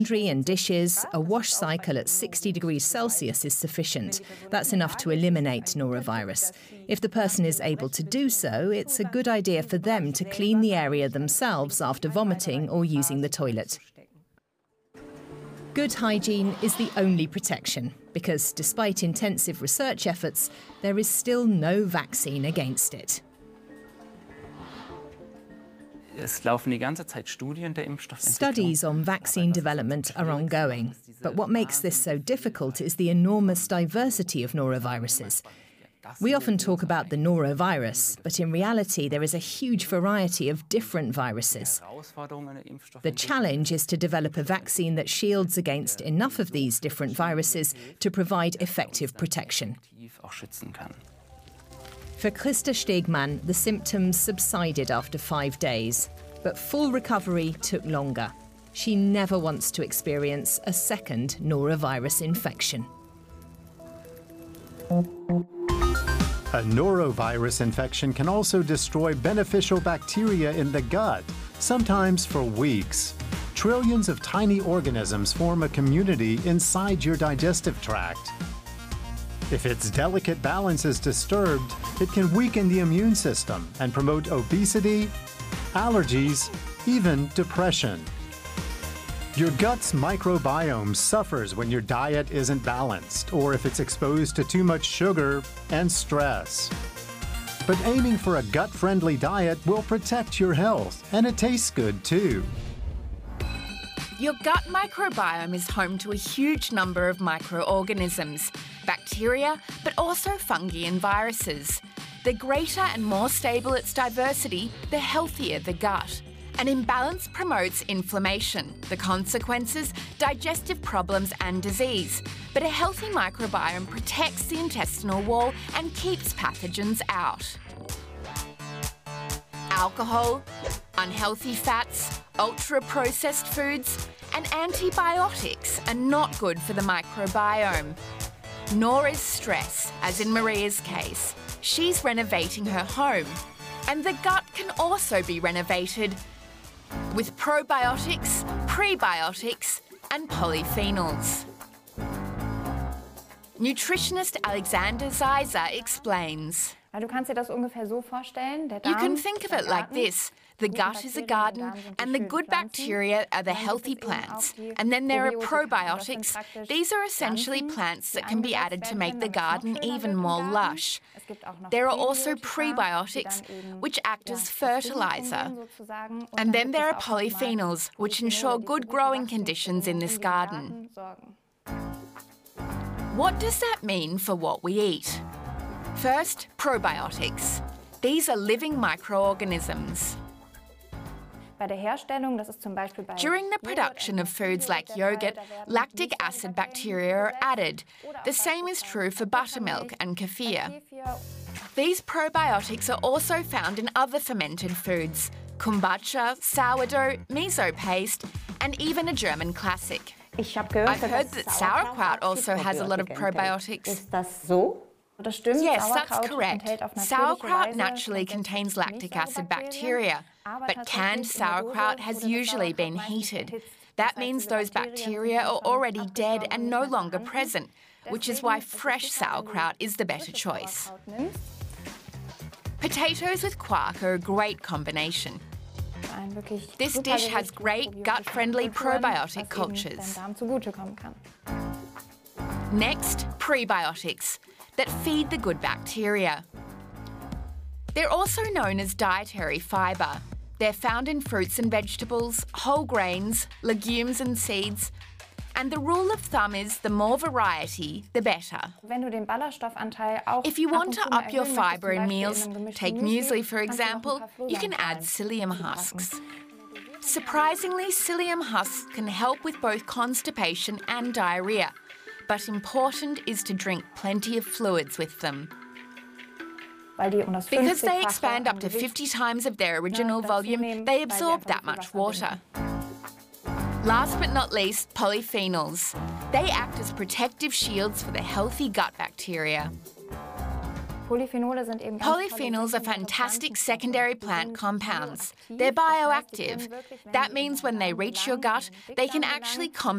Laundry and dishes, a wash cycle at 60 degrees Celsius is sufficient. That's enough to eliminate norovirus. If the person is able to do so, it's a good idea for them to clean the area themselves after vomiting or using the toilet. Good hygiene is the only protection, because despite intensive research efforts, there is still no vaccine against it. Studies on vaccine development are ongoing, but what makes this so difficult is the enormous diversity of noroviruses. We often talk about the norovirus, but in reality there is a huge variety of different viruses. The challenge is to develop a vaccine that shields against enough of these different viruses to provide effective protection. For Christa Stegmann, the symptoms subsided after 5 days, but full recovery took longer. She never wants to experience a second norovirus infection. A norovirus infection can also destroy beneficial bacteria in the gut, sometimes for weeks. Trillions of tiny organisms form a community inside your digestive tract. If its delicate balance is disturbed, it can weaken the immune system and promote obesity, allergies, even depression. Your gut's microbiome suffers when your diet isn't balanced or if it's exposed to too much sugar and stress. But aiming for a gut-friendly diet will protect your health, and it tastes good too. Your gut microbiome is home to a huge number of microorganisms, bacteria, but also fungi and viruses. The greater and more stable its diversity, the healthier the gut. An imbalance promotes inflammation, the consequences, digestive problems and disease. But a healthy microbiome protects the intestinal wall and keeps pathogens out. Alcohol, unhealthy fats, ultra-processed foods, and antibiotics are not good for the microbiome. Nor is stress, as in Maria's case. She's renovating her home. And the gut can also be renovated with probiotics, prebiotics, and polyphenols. Nutritionist Alexander Zeiser explains. You can think of it like this. The gut is a garden, and the good bacteria are the healthy plants. And then there are probiotics. These are essentially plants that can be added to make the garden even more lush. There are also prebiotics, which act as fertilizer. And then there are polyphenols, which ensure good growing conditions in this garden. What does that mean for what we eat? First, probiotics. These are living microorganisms. During the production of foods like yogurt, lactic acid bacteria are added. The same is true for buttermilk and kefir. These probiotics are also found in other fermented foods: kombucha, sourdough, miso paste, and even a German classic. I've heard that sauerkraut also has a lot of probiotics. Yes, that's correct. Sauerkraut naturally contains lactic acid bacteria, but canned sauerkraut has usually been heated. That means those bacteria are already dead and no longer present, which is why fresh sauerkraut is the better choice. Potatoes with quark are a great combination. This dish has great gut-friendly probiotic cultures. Next, prebiotics that feed the good bacteria. They're also known as dietary fibre. They're found in fruits and vegetables, whole grains, legumes and seeds. And the rule of thumb is the more variety, the better. If you want to up your fibre in meals, take muesli for example, you can add psyllium husks. Surprisingly, psyllium husks can help with both constipation and diarrhoea. But important is to drink plenty of fluids with them. Because they expand up to 50 times of their original volume, they absorb that much water. Last but not least, polyphenols. They act as protective shields for the healthy gut bacteria. Polyphenols are fantastic secondary plant compounds. They're bioactive. That means when they reach your gut, they can actually combat